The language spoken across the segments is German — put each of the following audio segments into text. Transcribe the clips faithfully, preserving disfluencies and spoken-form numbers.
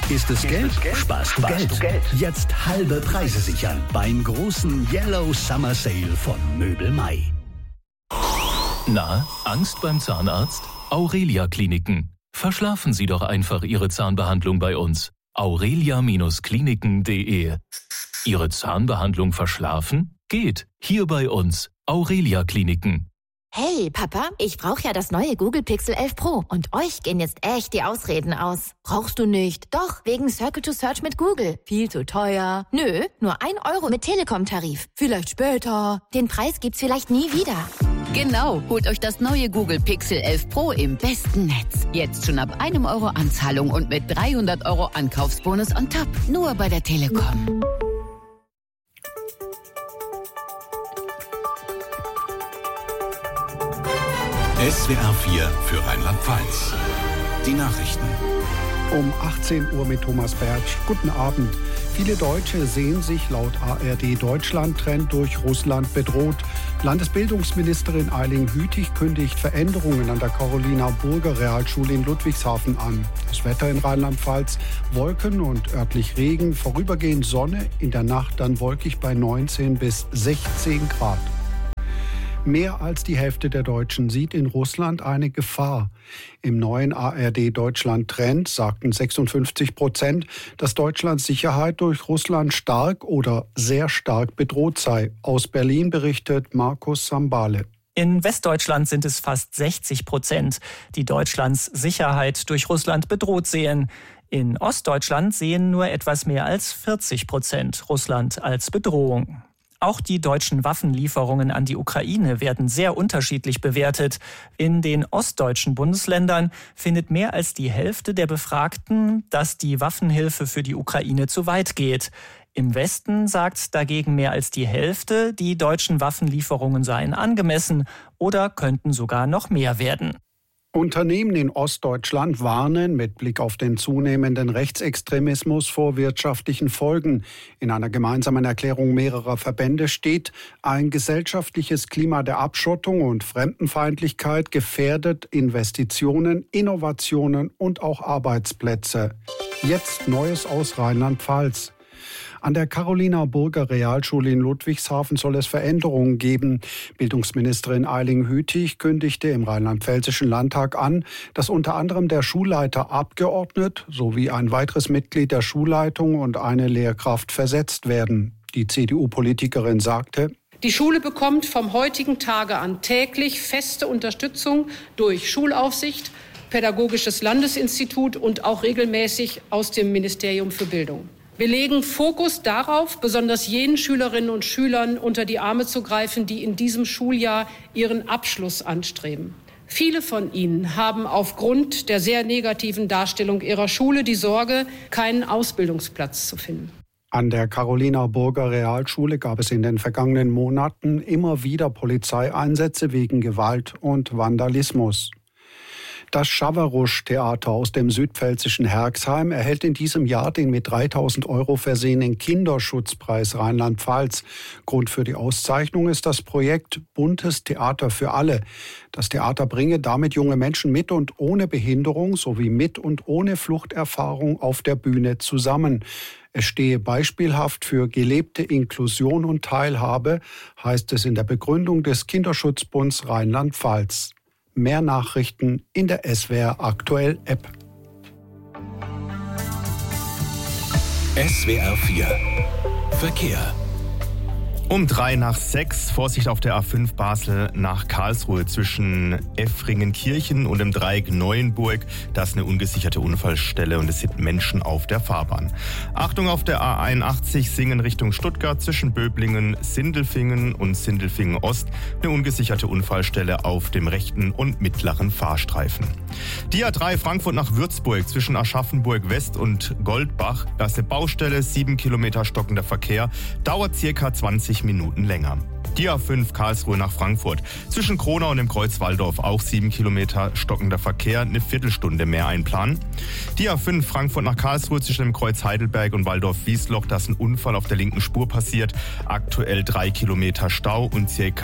Ist es Geld? Sparst du Geld. Jetzt halbe Preise sichern beim großen Yellow Summer Sale von Möbel Mai. Na, Angst beim Zahnarzt? Aurelia Kliniken. Verschlafen Sie doch einfach Ihre Zahnbehandlung bei uns. aurelia Kliniken punkt de. Ihre Zahnbehandlung verschlafen? Geht. Hier bei uns. Aurelia Kliniken. Hey, Papa, ich brauche ja das neue Google Pixel elf Pro und euch gehen jetzt echt die Ausreden aus. Brauchst du nicht? Doch, wegen Circle to Search mit Google. Viel zu teuer. Nö, nur ein Euro mit Telekom-Tarif. Vielleicht später. Den Preis gibt's vielleicht nie wieder. Genau, holt euch das neue Google Pixel elf Pro im besten Netz. Jetzt schon ab einem Euro Anzahlung und mit dreihundert Euro Ankaufsbonus on top. Nur bei der Telekom. S W R vier für Rheinland-Pfalz. Die Nachrichten. Um achtzehn Uhr mit Thomas Bertsch. Guten Abend. Viele Deutsche sehen sich laut A R D Deutschland-Trend durch Russland bedroht. Landesbildungsministerin Eiling Hütig kündigt Veränderungen an der Carolina-Burger-Realschule in Ludwigshafen an. Das Wetter in Rheinland-Pfalz: Wolken und örtlich Regen, vorübergehend Sonne, in der Nacht dann wolkig bei neunzehn bis sechzehn Grad. Mehr als die Hälfte der Deutschen sieht in Russland eine Gefahr. Im neuen A R D Deutschland-Trend sagten sechsundfünfzig Prozent, dass Deutschlands Sicherheit durch Russland stark oder sehr stark bedroht sei. Aus Berlin berichtet Markus Sambale. In Westdeutschland sind es fast sechzig Prozent, die Deutschlands Sicherheit durch Russland bedroht sehen. In Ostdeutschland sehen nur etwas mehr als vierzig Prozent Russland als Bedrohung. Auch die deutschen Waffenlieferungen an die Ukraine werden sehr unterschiedlich bewertet. In den ostdeutschen Bundesländern findet mehr als die Hälfte der Befragten, dass die Waffenhilfe für die Ukraine zu weit geht. Im Westen sagt dagegen mehr als die Hälfte, die deutschen Waffenlieferungen seien angemessen oder könnten sogar noch mehr werden. Unternehmen in Ostdeutschland warnen mit Blick auf den zunehmenden Rechtsextremismus vor wirtschaftlichen Folgen. In einer gemeinsamen Erklärung mehrerer Verbände steht: Ein gesellschaftliches Klima der Abschottung und Fremdenfeindlichkeit gefährdet Investitionen, Innovationen und auch Arbeitsplätze. Jetzt Neues aus Rheinland-Pfalz. An der Carolina-Burger-Realschule in Ludwigshafen soll es Veränderungen geben. Bildungsministerin Eiling Hütig kündigte im Rheinland-Pfälzischen Landtag an, dass unter anderem der Schulleiter abgeordnet sowie ein weiteres Mitglied der Schulleitung und eine Lehrkraft versetzt werden. Die C D U-Politikerin sagte: Die Schule bekommt vom heutigen Tage an täglich feste Unterstützung durch Schulaufsicht, Pädagogisches Landesinstitut und auch regelmäßig aus dem Ministerium für Bildung. Wir legen Fokus darauf, besonders jenen Schülerinnen und Schülern unter die Arme zu greifen, die in diesem Schuljahr ihren Abschluss anstreben. Viele von ihnen haben aufgrund der sehr negativen Darstellung ihrer Schule die Sorge, keinen Ausbildungsplatz zu finden. An der Carolina-Burger-Realschule gab es in den vergangenen Monaten immer wieder Polizeieinsätze wegen Gewalt und Vandalismus. Das Schawarusch-Theater aus dem südpfälzischen Herxheim erhält in diesem Jahr den mit dreitausend Euro versehenen Kinderschutzpreis Rheinland-Pfalz. Grund für die Auszeichnung ist das Projekt Buntes Theater für alle. Das Theater bringe damit junge Menschen mit und ohne Behinderung sowie mit und ohne Fluchterfahrung auf der Bühne zusammen. Es stehe beispielhaft für gelebte Inklusion und Teilhabe, heißt es in der Begründung des Kinderschutzbunds Rheinland-Pfalz. Mehr Nachrichten in der S W R Aktuell App. S W R vier Verkehr. Um drei nach sechs, Vorsicht auf der A fünf Basel nach Karlsruhe zwischen Effringenkirchen und dem Dreieck Neuenburg. Das ist eine ungesicherte Unfallstelle und es sind Menschen auf der Fahrbahn. Achtung auf der A einundachtzig Singen Richtung Stuttgart zwischen Böblingen, Sindelfingen und Sindelfingen Ost. Eine ungesicherte Unfallstelle auf dem rechten und mittleren Fahrstreifen. Die A drei Frankfurt nach Würzburg zwischen Aschaffenburg West und Goldbach. Das ist eine Baustelle, sieben Kilometer stockender Verkehr, dauert circa zwanzig Minuten länger. Die A fünf Karlsruhe nach Frankfurt. Zwischen Kronau und dem Kreuz Walldorf auch sieben Kilometer stockender Verkehr, eine Viertelstunde mehr einplanen. Die A fünf Frankfurt nach Karlsruhe zwischen dem Kreuz Heidelberg und Walldorf-Wiesloch. Da ist ein Unfall auf der linken Spur passiert. Aktuell drei Kilometer Stau und circa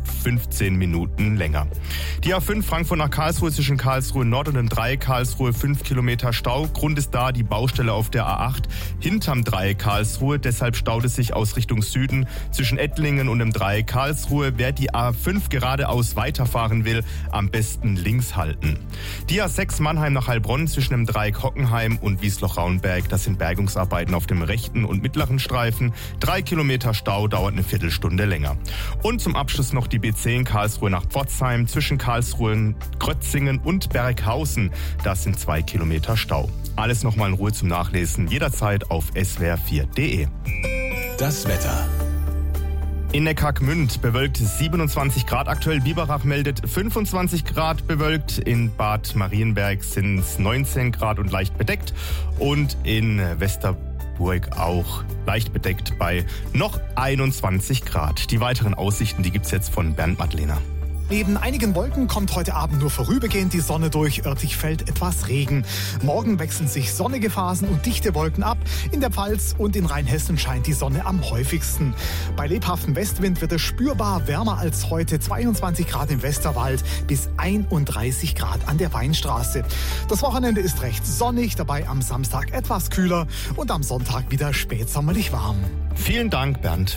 fünfzehn Minuten länger. Die A fünf Frankfurt nach Karlsruhe zwischen Karlsruhe Nord und dem Dreieck Karlsruhe fünf Kilometer Stau. Grund ist da die Baustelle auf der A acht hinterm Dreieck Karlsruhe. Deshalb staut es sich aus Richtung Süden zwischen Ettlingen und dem Dreieck Karlsruhe. Wer die A fünf geradeaus weiterfahren will, am besten links halten. Die A sechs Mannheim nach Heilbronn zwischen dem Dreieck Hockenheim und Wiesloch-Raunberg. Das sind Bergungsarbeiten auf dem rechten und mittleren Streifen. Drei Kilometer Stau, dauert eine Viertelstunde länger. Und zum Abschluss noch die B zehn Karlsruhe nach Pforzheim zwischen Karlsruhe, Grötzingen und Berghausen. Das sind zwei Kilometer Stau. Alles nochmal in Ruhe zum Nachlesen, jederzeit auf S W R vier punkt de. Das Wetter. In Neckargmünd bewölkt siebenundzwanzig Grad aktuell, Biberach meldet fünfundzwanzig Grad bewölkt, in Bad Marienberg sind es neunzehn Grad und leicht bedeckt und in Westerburg auch leicht bedeckt bei noch einundzwanzig Grad. Die weiteren Aussichten, die gibt's jetzt von Bernd Madlener. Neben einigen Wolken kommt heute Abend nur vorübergehend die Sonne durch. Örtlich fällt etwas Regen. Morgen wechseln sich sonnige Phasen und dichte Wolken ab. In der Pfalz und in Rheinhessen scheint die Sonne am häufigsten. Bei lebhaftem Westwind wird es spürbar wärmer als heute. zweiundzwanzig Grad im Westerwald bis einunddreißig Grad an der Weinstraße. Das Wochenende ist recht sonnig, dabei am Samstag etwas kühler und am Sonntag wieder spätsommerlich warm. Vielen Dank, Bernd.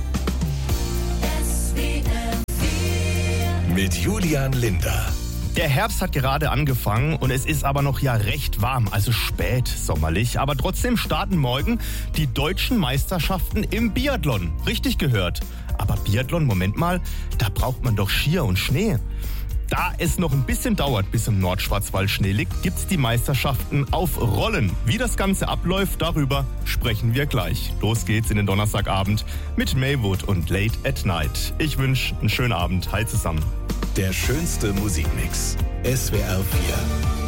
Mit Julian Linder. Der Herbst hat gerade angefangen und es ist aber noch ja recht warm, also spät sommerlich. Aber trotzdem starten morgen die deutschen Meisterschaften im Biathlon. Richtig gehört. Aber Biathlon, Moment mal, da braucht man doch Skier und Schnee. Da es noch ein bisschen dauert, bis im Nordschwarzwald Schnee liegt, gibt's die Meisterschaften auf Rollen. Wie das Ganze abläuft, darüber sprechen wir gleich. Los geht's in den Donnerstagabend mit Maywood und Late at Night. Ich wünsche einen schönen Abend. Hi zusammen. Der schönste Musikmix. S W R vier.